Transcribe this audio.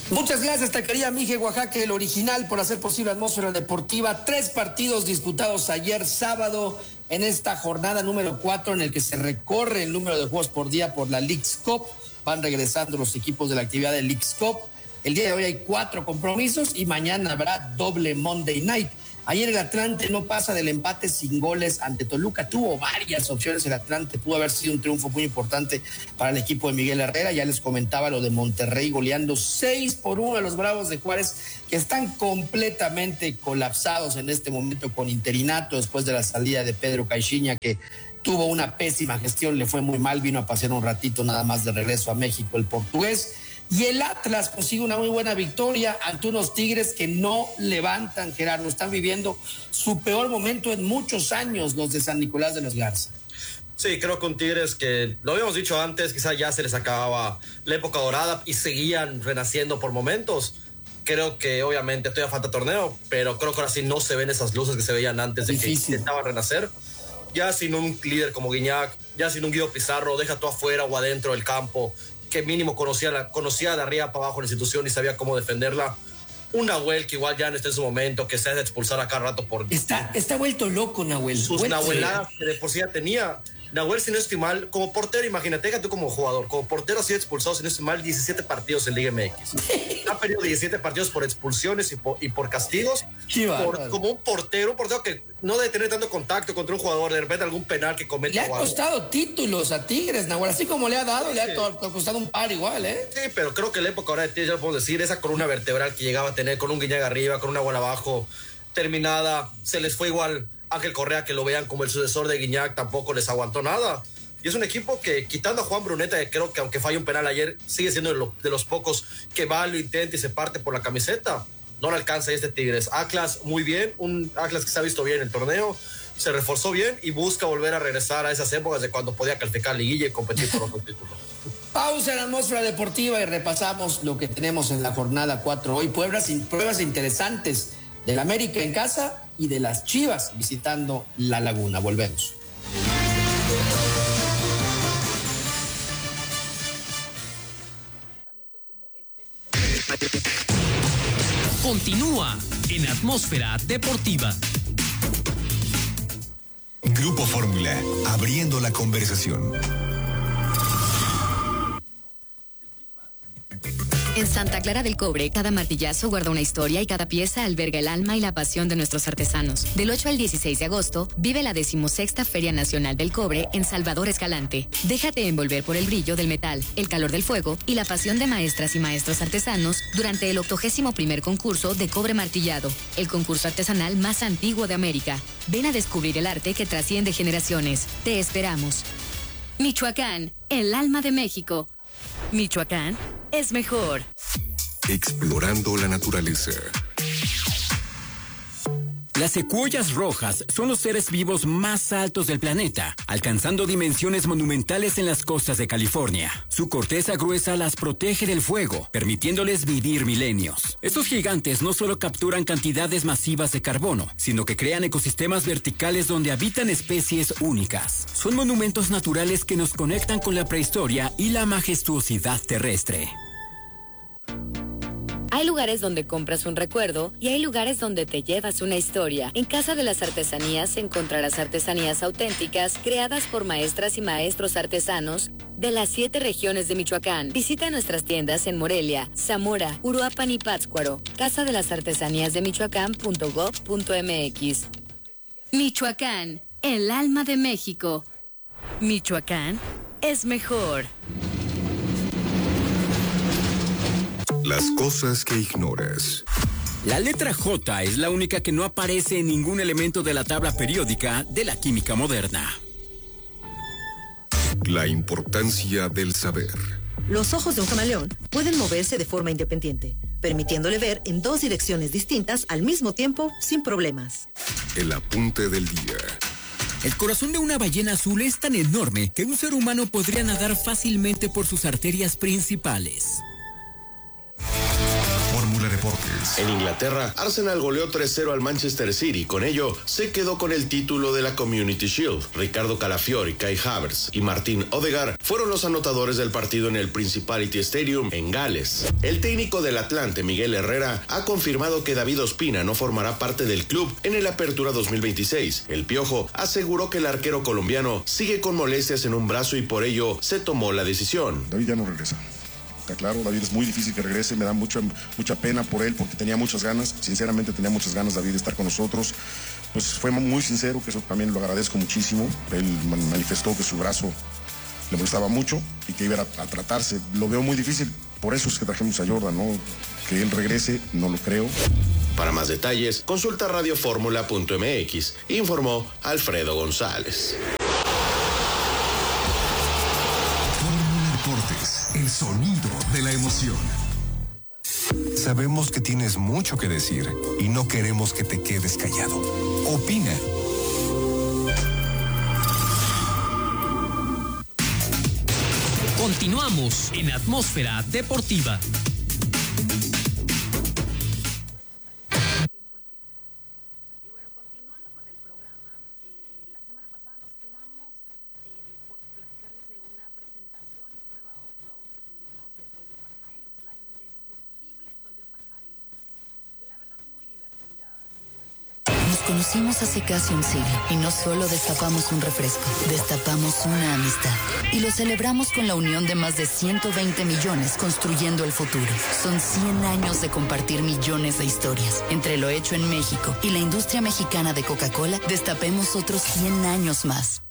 Muchas gracias, taquería Mije Oaxaca, el original, por hacer posible Atmósfera Deportiva. 3 partidos disputados ayer sábado en esta jornada número 4 en el que se recorre el número de juegos por día por la Leagues Cup. Van regresando los equipos de la actividad de Leagues Cup. El día de hoy hay 4 compromisos y mañana habrá doble Monday Night. Ayer el Atlante no pasa del empate sin goles ante Toluca. Tuvo varias opciones el Atlante. Pudo haber sido un triunfo muy importante para el equipo de Miguel Herrera. Ya les comentaba lo de Monterrey goleando 6-1 a los Bravos de Juárez, que están completamente colapsados en este momento con interinato después de la salida de Pedro Caixinha, que tuvo una pésima gestión, le fue muy mal, vino a pasear un ratito nada más de regreso a México el portugués. Y el Atlas consigue una muy buena victoria ante unos Tigres que no levantan, Gerardo. Están viviendo su peor momento en muchos años los de San Nicolás de los Garza. Sí, creo que un Tigres que, lo habíamos dicho antes, quizás ya se les acababa la época dorada y seguían renaciendo por momentos. Creo que obviamente todavía falta torneo, pero creo que ahora sí no se ven esas luces que se veían antes de que intentaban renacer. Ya sin un líder como Guiñac, ya sin un Guido Pizarro, deja todo afuera o adentro del campo, que mínimo conocía de arriba para abajo la institución y sabía cómo defenderla. Un Nahuel que igual ya no está en su momento, que se hace expulsar a cada rato por... Está vuelto loco, Nahuel. Sus nahueladas que de por sí ya tenía. Nahuel, si no estoy mal, como portero, imagínate, tú como jugador, como portero ha sido expulsado, si no estoy mal, 17 partidos en Liga MX. Ha perdido 17 partidos por expulsiones y por castigos. Como un portero que no debe tener tanto contacto contra un jugador, de repente algún penal que comete. Le ha costado títulos a Tigres, Nahuel, así como le ha dado, le ha costado un par igual, ¿eh? Sí, pero creo que la época ahora de Tigres, ya lo podemos decir, esa columna vertebral que llegaba a tener, con un Guiñaga arriba, con una bola abajo, terminada, se les fue igual. Ángel Correa, que lo vean como el sucesor de Guiñac, tampoco les aguantó nada. Y es un equipo que, quitando a Juan Bruneta, que creo que aunque falla un penal ayer, sigue siendo de los pocos que va, lo intenta y se parte por la camiseta. No le alcanza este Tigres. Atlas muy bien, un Atlas que se ha visto bien en el torneo, se reforzó bien y busca volver a regresar a esas épocas de cuando podía calificar liguilla y competir por otro título. Pausa en la Atmósfera Deportiva y repasamos lo que tenemos en la jornada 4 hoy. Pruebas interesantes del América en casa y de las Chivas visitando La Laguna. Volvemos. Continúa en Atmósfera Deportiva. Grupo Fórmula, abriendo la conversación. En Santa Clara del Cobre, cada martillazo guarda una historia y cada pieza alberga el alma y la pasión de nuestros artesanos. Del 8 al 16 de agosto, vive la 16ª Feria Nacional del Cobre en Salvador Escalante. Déjate envolver por el brillo del metal, el calor del fuego y la pasión de maestras y maestros artesanos durante el 81º concurso de cobre martillado, el concurso artesanal más antiguo de América. Ven a descubrir el arte que trasciende generaciones. Te esperamos. Michoacán, el alma de México. Michoacán es mejor. Explorando la naturaleza. Las secuoyas rojas son los seres vivos más altos del planeta, alcanzando dimensiones monumentales en las costas de California. Su corteza gruesa las protege del fuego, permitiéndoles vivir milenios. Estos gigantes no solo capturan cantidades masivas de carbono, sino que crean ecosistemas verticales donde habitan especies únicas. Son monumentos naturales que nos conectan con la prehistoria y la majestuosidad terrestre. Hay lugares donde compras un recuerdo y hay lugares donde te llevas una historia. En Casa de las Artesanías encontrarás artesanías auténticas creadas por maestras y maestros artesanos de las 7 regiones de Michoacán. Visita nuestras tiendas en Morelia, Zamora, Uruapan y Pátzcuaro. Casa de las Artesanías de Michoacán.gov.mx. Michoacán, el alma de México. Michoacán es mejor. Las cosas que ignoras. La letra J es la única que no aparece en ningún elemento de la tabla periódica de la química moderna. La importancia del saber. Los ojos de un camaleón pueden moverse de forma independiente, permitiéndole ver en 2 direcciones distintas al mismo tiempo sin problemas. El apunte del día. El corazón de una ballena azul es tan enorme que un ser humano podría nadar fácilmente por sus arterias principales. Fórmula de deportes. En Inglaterra, Arsenal goleó 3-0 al Manchester City. Con ello, se quedó con el título de la Community Shield. Ricardo Calafiori, Kai Havertz y Martín Odegaard fueron los anotadores del partido en el Principality Stadium en Gales. El técnico del Atlante, Miguel Herrera, ha confirmado que David Ospina no formará parte del club en el Apertura 2026. El Piojo aseguró que el arquero colombiano sigue con molestias en un brazo y por ello se tomó la decisión. David ya no regresa. Está claro, David es muy difícil que regrese, me da mucha pena por él porque tenía muchas ganas, sinceramente tenía muchas ganas David de estar con nosotros. Pues fue muy sincero, que eso también lo agradezco muchísimo. Él manifestó que su brazo le molestaba mucho y que iba a tratarse. Lo veo muy difícil, por eso es que trajimos a Jordan, ¿no? Que él regrese, no lo creo. Para más detalles, consulta radioformula.mx, informó Alfredo González. Fórmula Deportes, el sonido de la emoción. Sabemos que tienes mucho que decir y no queremos que te quedes callado. Opina. Continuamos en Atmósfera Deportiva. Conocimos hace casi un siglo y no solo destapamos un refresco, destapamos una amistad y lo celebramos con la unión de más de 120 millones construyendo el futuro. Son 100 años de compartir millones de historias. Entre lo hecho en México y la industria mexicana de Coca-Cola, destapemos otros 100 años más.